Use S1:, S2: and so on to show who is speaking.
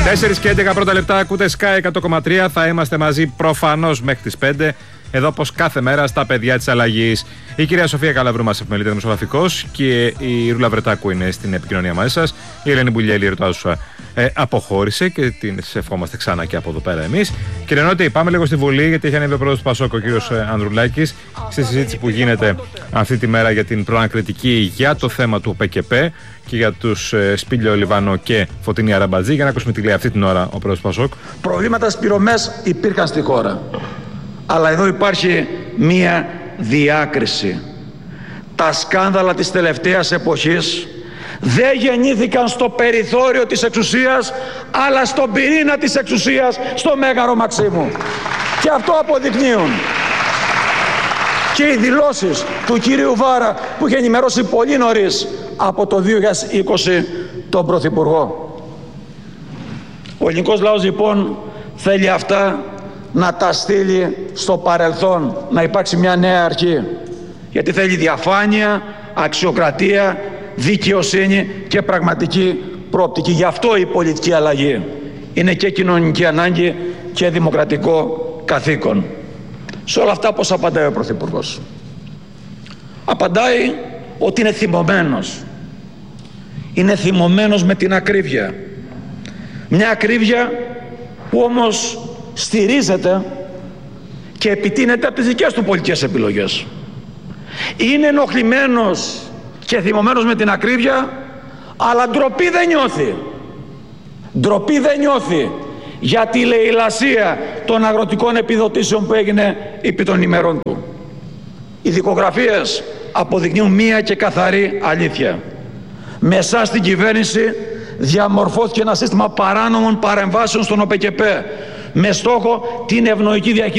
S1: 4 και 11 πρώτα λεπτά, ακούτε Sky 100,3. Θα είμαστε μαζί προφανώς μέχρι τις 5. Εδώ, όπως κάθε μέρα, στα παιδιά της αλλαγής. Η κυρία Σοφία Καλαβρού μας επιμελείται δημοσιογραφικός και η Ρούλα Βρετάκου είναι στην επικοινωνία μαζί σας. Η Ελένη Μπουλιέλη ρωτάζουσα αποχώρησε και την ευχόμαστε ξανά και από εδώ πέρα εμείς. Κύριε Νότη, πάμε λίγο στη Βουλή, γιατί έχει ανέβει ο πρόεδρος του Πασόκ, ο κύριος Ανδρουλάκης, στη συζήτηση που γίνεται αυτή τη μέρα για την προανακριτική για το θέμα του ΠΚΠ και για τους Σπήλιο Λιβάνο και Φωτεινή Αραμπατζή. Για να ακούσουμε τι λέει αυτή την ώρα ο πρόεδρος του Πασόκ.
S2: Προβλήματα στις πληρωμές υπήρχαν στη χώρα. Αλλά εδώ υπάρχει μία διάκριση. Τα σκάνδαλα της τελευταίας εποχής δεν γεννήθηκαν στο περιθώριο της εξουσίας, αλλά στον πυρήνα της εξουσίας, στο Μέγαρο Μαξίμου. Και αυτό αποδεικνύουν και οι δηλώσεις του κυρίου Βάρα, που είχε ενημερώσει πολύ νωρίς από το 2020 τον Πρωθυπουργό. Ο ελληνικός λαός λοιπόν θέλει αυτά να τα στείλει στο παρελθόν, να υπάρξει μια νέα αρχή, γιατί θέλει διαφάνεια, αξιοκρατία, δικαιοσύνη και πραγματική προοπτική. Γι' αυτό η πολιτική αλλαγή είναι και κοινωνική ανάγκη και δημοκρατικό καθήκον. Σε όλα αυτά πώς απαντάει ο Πρωθυπουργός? Απαντάει ότι είναι θυμωμένος. Είναι θυμωμένος με την ακρίβεια. Μια ακρίβεια που όμως στηρίζεται και επιτείνεται από τις δικές του πολιτικές επιλογές. Είναι ενοχλημένος και θυμωμένος με την ακρίβεια, αλλά ντροπή δεν νιώθει. Ντροπή δεν νιώθει για τη λαιλασία των αγροτικών επιδοτήσεων που έγινε επί των ημερών του. Οι δικογραφίες αποδεικνύουν μία και καθαρή αλήθεια. Με εσάς στην κυβέρνηση διαμορφώθηκε ένα σύστημα παράνομων παρεμβάσεων στον ΟΠΚΠ με στόχο την ευνοϊκή διαχείριση